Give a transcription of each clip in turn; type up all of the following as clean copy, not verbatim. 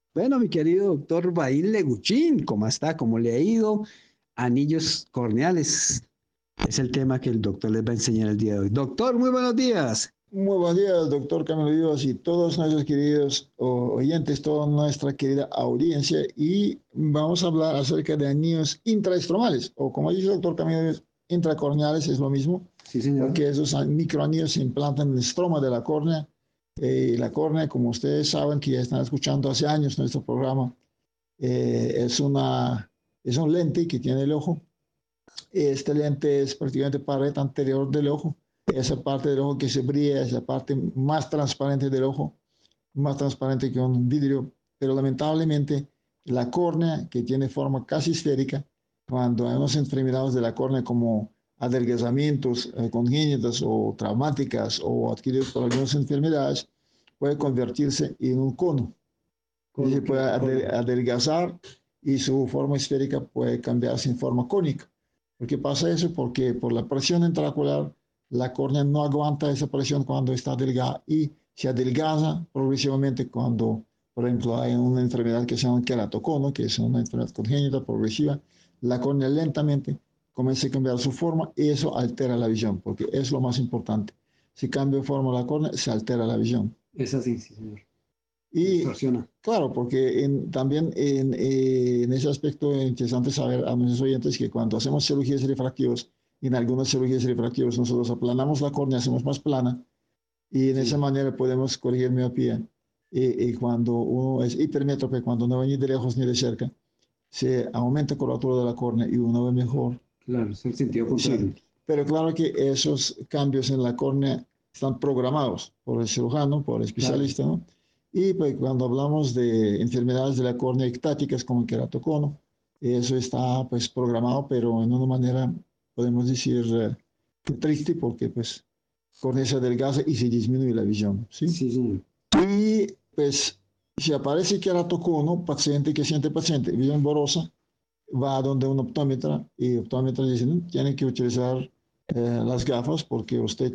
Bueno, mi querido doctor Bail Leguchín, ¿cómo está? ¿Cómo le ha ido? Anillos corneales. Es el tema que el doctor les va a enseñar el día de hoy. Doctor, muy buenos días. Muy buenos días, doctor Camilo Vivas y todos nuestros queridos oyentes, toda nuestra querida audiencia. Y vamos a hablar acerca de anillos intraestromales, o como dice el doctor Camilo Vivas, intracorneales, es lo mismo, Sí, señor. porque esos microanillos se implantan en el estroma de la córnea. La córnea, como ustedes saben, que ya están escuchando hace años nuestro programa, es un lente que tiene el ojo. Este lente es prácticamente pared anterior del ojo, esa parte del ojo que se brilla, esa parte más transparente del ojo, más transparente que un vidrio, pero lamentablemente la córnea, que tiene forma casi esférica, cuando hay unas enfermedades de la córnea como adelgazamientos congénitas o traumáticas o adquiridos por algunas enfermedades, puede convertirse en un cono. Y se Cono, puede cono. adelgazar y su forma esférica puede cambiarse en forma cónica. ¿Por qué pasa eso? Porque por la presión intraocular, la córnea no aguanta esa presión cuando está delgada y se adelgaza progresivamente cuando, por ejemplo, hay una enfermedad que se llama queratocono, que es una enfermedad congénita progresiva. La córnea lentamente comienza a cambiar su forma y eso altera la visión, porque es lo más importante. Si cambia de forma la córnea, se altera la visión. Es así, sí, señor. Y Distorsiona. claro, porque también en ese aspecto es interesante saber a nuestros oyentes que cuando hacemos cirugías refractivas, en algunas cirugías refractivas nosotros aplanamos la córnea, hacemos más plana y en esa Sí. manera podemos corregir miopía. Y cuando uno es hipermétrope, cuando no ve ni de lejos ni de cerca, se aumenta la curvatura de la córnea y uno ve mejor. Claro, es el sentido Sí, contrario. pero claro que esos cambios en la córnea están programados por el cirujano, por el Claro. especialista, ¿no? Y pues, cuando hablamos de enfermedades de la córnea ectáticas como el queratocono, eso está pues programado, pero en una manera, podemos decir, triste porque pues córnea se adelgaza y se disminuye la visión, ¿sí? Sí, señor. Y pues si aparece queratocono, paciente que siente paciente, visión borrosa, va a donde un optómetra y el optómetra dice, "No, tiene que utilizar las gafas porque usted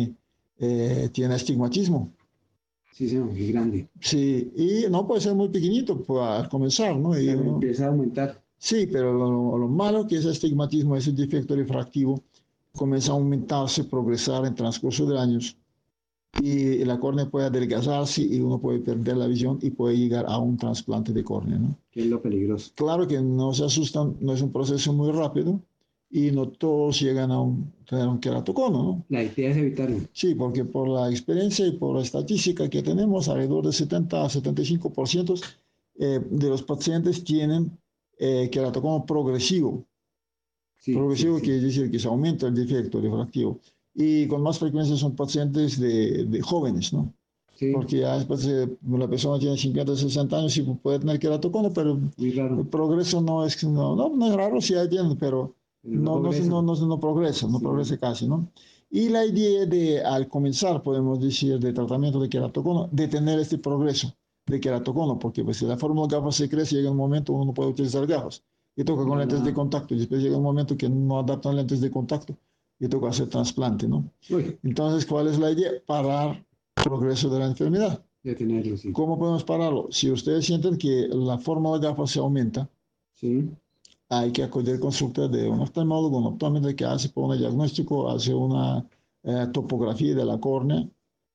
tiene astigmatismo. Sí, señor. Es grande. Sí, y no puede ser muy pequeñito para comenzar, ¿no? Y Claro, uno, empieza a aumentar. sí, pero lo malo que es astigmatismo, ese defecto refractivo, comienza a aumentarse, progresar en transcurso de años y la córnea puede adelgazarse y uno puede perder la visión y puede llegar a un trasplante de córnea, ¿no? Que es lo peligroso. Claro que no se asustan, no es un proceso muy rápido y no todos llegan a tener un queratocono, ¿no? La idea es evitarlo. Sí, porque por la experiencia y por la estadística que tenemos, alrededor de 70 a 75% de los pacientes tienen queratocono progresivo. Sí, sí, Progresivo sí. quiere decir que se aumenta el defecto refractivo. Y con más frecuencia son pacientes de jóvenes, ¿no? Sí, Porque ya después la persona tiene 50, 60 años y puede tener queratocono, pero muy el raro. progreso no es raro, sí hay tiene, pero Pero no progresa. no progresa, no Sí. progresa casi, ¿no? Y la idea de, al comenzar, podemos decir, de tratamiento de queratocono, detener este progreso de queratocono, porque pues si la fórmula gafas se crece, llega un momento uno no puede utilizar gafas, y toca con Ya lentes de la... contacto, y después llega un momento que no adaptan lentes de contacto, y toca hacer trasplante, ¿no? Uy, Entonces, ¿cuál es la idea? Parar el progreso de la enfermedad. detenerlo, sí. ¿Cómo podemos pararlo? Si ustedes sienten que la forma de gafas se aumenta, Sí, hay que acudir a consulta de un oftalmólogo, un optómetra que hace un diagnóstico, hace una topografía de la córnea,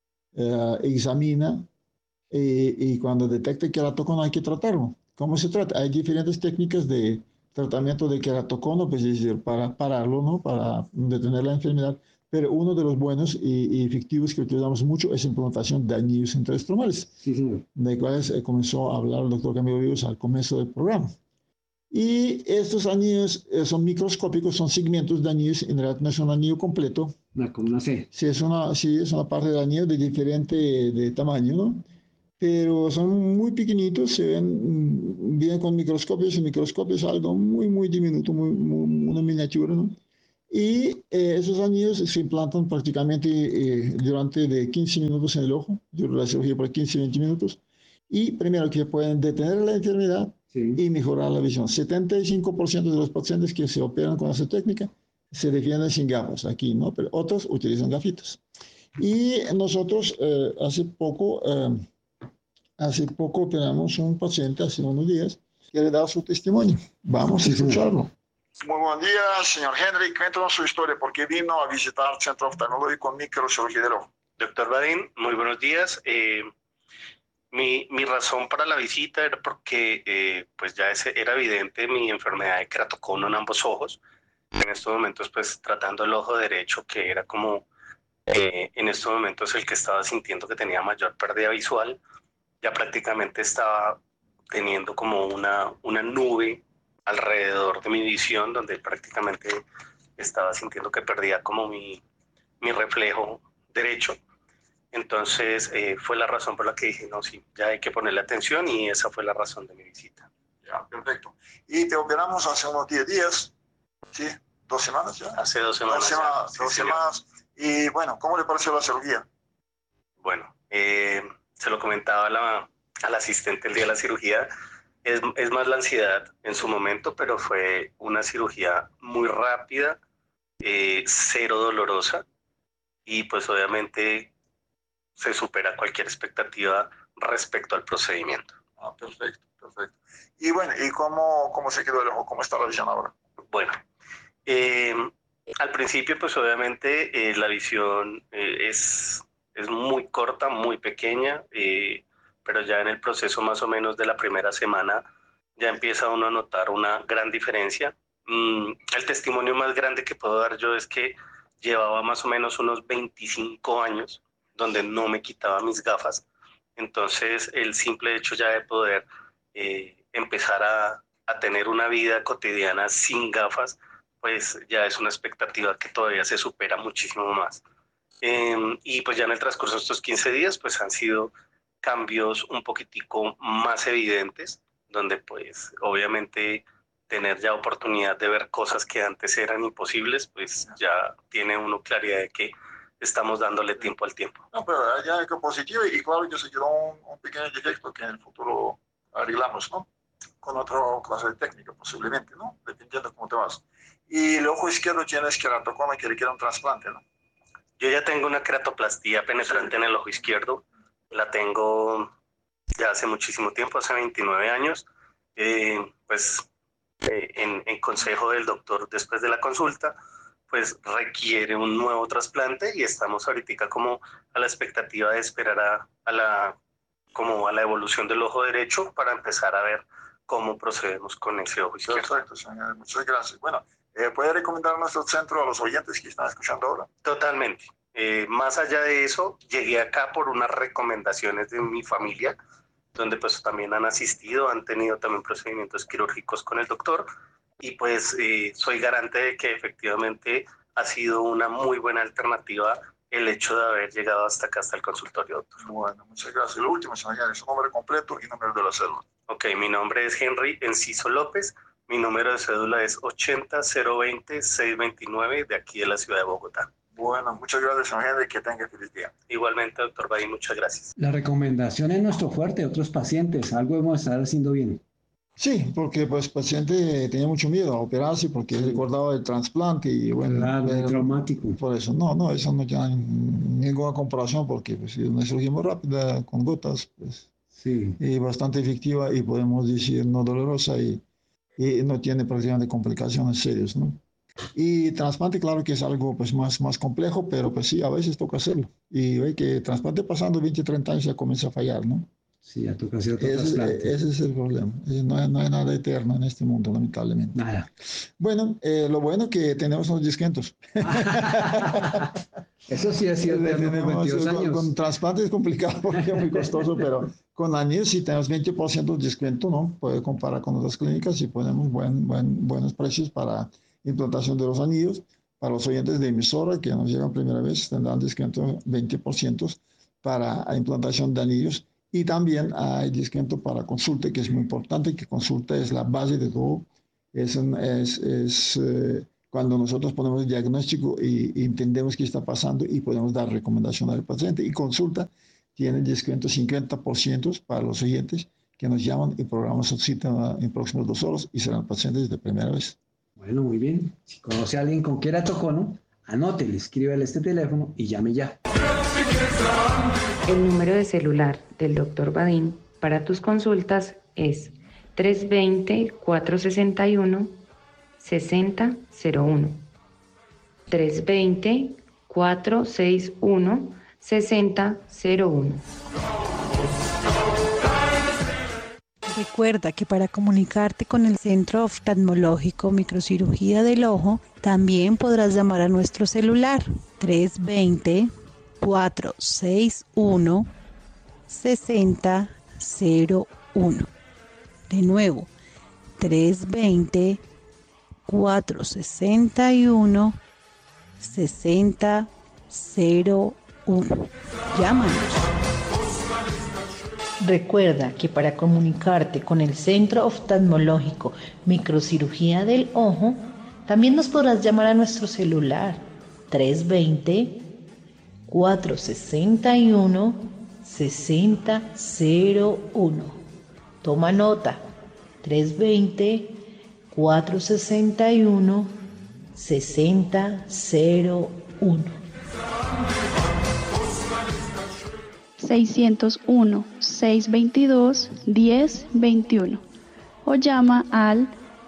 examina y cuando detecte queratocono hay que tratarlo. ¿Cómo se trata? Hay diferentes técnicas de tratamiento de queratocono, pues es decir, para pararlo, ¿no? Para detener la enfermedad. Pero uno de los buenos y efectivos que utilizamos mucho es la implantación de anillos intraestromales, sí, señor. de cuales comenzó a hablar el doctor Camilo Vivos al comienzo del programa. Y estos anillos son microscópicos, son segmentos de anillos, en realidad no es un anillo completo, Como una C. sí es una parte del anillo de diferente de tamaño, ¿no? Pero son muy pequeñitos, se ven, vienen con microscopios, y microscopios es algo muy diminuto, una miniatura, ¿no? Y esos anillos se implantan prácticamente durante de 15 minutos en el ojo, dura la cirugía por 15-20 minutos, y primero que pueden detener la enfermedad Sí. y mejorar la visión. 75% de los pacientes que se operan con esa técnica se defienden sin gafas aquí, ¿no? Pero otros utilizan gafitas. Y nosotros hace poco hace poco operamos un paciente, hace unos días, que le da su testimonio. Vamos a escucharlo. Muy buen día, señor Henry. Cuéntanos su historia. ¿Por qué vino a visitar el Centro Oftalmológico Microcirugía del Ojo? Doctor Badín, muy buenos días. Mi razón para la visita era porque pues ya era evidente mi enfermedad de keratocono en ambos ojos. En estos momentos pues tratando el ojo derecho, que era como en estos momentos el que estaba sintiendo que tenía mayor pérdida visual, ya prácticamente estaba teniendo como una nube alrededor de mi visión, donde prácticamente estaba sintiendo que perdía como mi reflejo derecho. Entonces fue la razón por la que dije, no, sí, ya hay que ponerle atención, y esa fue la razón de mi visita. Ya, perfecto. Y te operamos hace unos 10 días, ¿sí? 2 semanas ya. Hace 2 semanas. Dos semanas. Y bueno, ¿cómo le pareció la cirugía? Bueno, se lo comentaba a la asistente el día de la cirugía, es más la ansiedad en su momento, pero fue una cirugía muy rápida, cero dolorosa, y pues obviamente se supera cualquier expectativa respecto al procedimiento. Ah, perfecto, perfecto. Y bueno, ¿y cómo se quedó el ojo? ¿Cómo está la visión ahora? Bueno, al principio pues obviamente la visión es muy corta, muy pequeña, pero ya en el proceso más o menos de la primera semana ya empieza uno a notar una gran diferencia. El testimonio más grande que puedo dar yo es que llevaba más o menos unos 25 años donde no me quitaba mis gafas. Entonces el simple hecho ya de poder empezar a tener una vida cotidiana sin gafas, pues ya es una expectativa que todavía se supera muchísimo más. Y pues ya en el transcurso de estos 15 días pues han sido cambios un poquitico más evidentes, donde pues obviamente tener ya oportunidad de ver cosas que antes eran imposibles, pues ya tiene uno claridad de que estamos dándole tiempo al tiempo. No, pero ya es positivo, y claro, ya se quedó un pequeño defecto que en el futuro arreglamos, ¿no? Con otra clase de técnica, posiblemente, ¿no? Dependiendo cómo te vas. Y el ojo izquierdo tienes keratocono que requiere un trasplante, ¿no? Yo ya tengo una keratoplastía penetrante en el ojo izquierdo, la tengo ya hace muchísimo tiempo, hace 29 años, en consejo del doctor después de la consulta, pues requiere un nuevo trasplante, y estamos ahorita como a la expectativa de esperar a la evolución del ojo derecho para empezar a ver cómo procedemos con ese ojo izquierdo. Perfecto, señor. Muchas gracias. Bueno, ¿puede recomendar nuestro centro a los oyentes que están escuchando ahora? Totalmente. Más allá de eso, llegué acá por unas recomendaciones de mi familia, donde pues también han asistido, han tenido también procedimientos quirúrgicos con el doctor, y pues soy garante de que efectivamente ha sido una muy buena alternativa el hecho de haber llegado hasta acá, hasta el consultorio, doctor. Bueno, muchas gracias. Lo último, señor, su nombre completo y número de la cédula. Ok, mi nombre es Henry Enciso López, mi número de cédula es 80-020-629, de aquí de la ciudad de Bogotá. Bueno, muchas gracias, señor Henry, que tenga feliz día. Igualmente, doctor Badín, muchas gracias. La recomendación es nuestro fuerte de otros pacientes, algo hemos de estar haciendo bien. Sí, porque pues el paciente tenía mucho miedo a operarse porque recordaba el trasplante y bueno, claro, traumático. Por eso, no, eso no tiene ninguna comparación, porque pues, es una cirugía muy rápida, con gotas, pues, sí, y bastante efectiva, y podemos decir no dolorosa, y no tiene prácticamente complicaciones serias, ¿no? Y trasplante, claro que es algo pues más complejo, pero pues sí, a veces toca hacerlo. Y ve que trasplante pasando 20, 30 años ya comienza a fallar, ¿no? Sí, ya toca hacer otro trasplante. Ese es el problema. No hay nada eterno en este mundo, lamentablemente. Nada. Bueno, lo bueno es que tenemos unos descuentos. Eso sí ha sido eterno por 22 años. Con trasplante es complicado porque es muy costoso, pero con anillos sí tenemos 20% de descuento, ¿no? Puede comparar con otras clínicas y ponemos buenos precios para implantación de los anillos. Para los oyentes de emisora que nos llegan primera vez, tendrán descuento 20% para implantación de anillos. Y también hay descuento para consulta, que es muy importante, que consulta es la base de todo. Cuando nosotros ponemos el diagnóstico y entendemos qué está pasando y podemos dar recomendación al paciente. Y consulta tiene descuento 50% para los oyentes que nos llaman y programamos su cita en próximas 2 horas y serán pacientes de primera vez. Bueno, muy bien. Si conoce a alguien con keratocono, anótele, escríbele este teléfono y llame ya. El número de celular del Dr. Badín para tus consultas es 320-461-6001. 320-461-6001. Recuerda que para comunicarte con el Centro Oftalmológico Microcirugía del Ojo, también podrás llamar a nuestro celular 320-461-6001. De nuevo, 320-461-6001. Llámanos. Recuerda que para comunicarte con el Centro Oftalmológico Microcirugía del Ojo, también nos podrás llamar a nuestro celular 320-461-6001. Toma nota, 320-461-6001. 601-622-1021 o llama al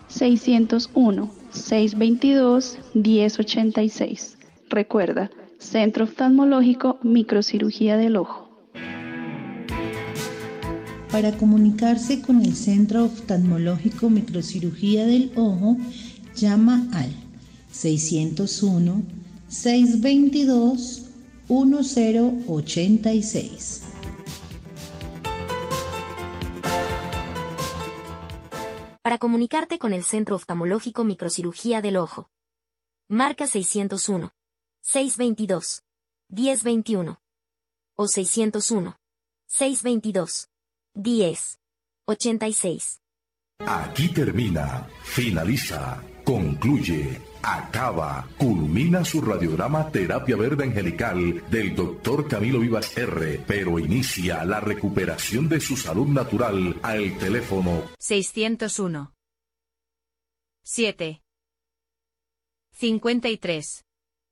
601-622-1086. Recuerda, Centro Oftalmológico Microcirugía del Ojo. Para comunicarse con el Centro Oftalmológico Microcirugía del Ojo, llama al 601-622-1086. Para comunicarte con el Centro Oftalmológico Microcirugía del Ojo, marca 601-622-1021 o 601-622-1086. Aquí termina, finaliza, concluye, acaba, culmina su radiograma Terapia Verde Angelical del Dr. Camilo Vivas R., pero inicia la recuperación de su salud natural al teléfono 601 7 53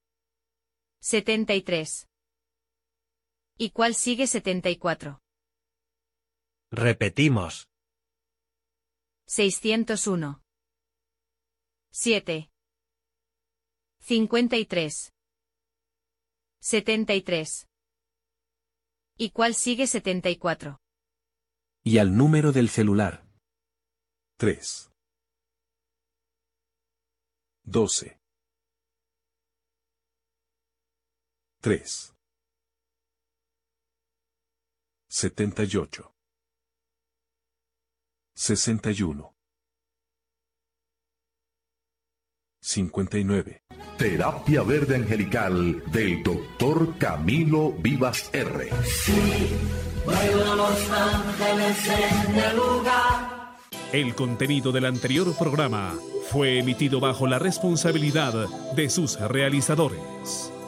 73. ¿Y cuál sigue 74? Repetimos. 601 7 53 73. ¿Y cuál sigue 74? Y al número del celular. 3 12 3 78 61 59. Terapia Verde Angelical del Dr. Camilo Vivas R. Sí, vuelan los ángeles en el lugar. El contenido del anterior programa fue emitido bajo la responsabilidad de sus realizadores.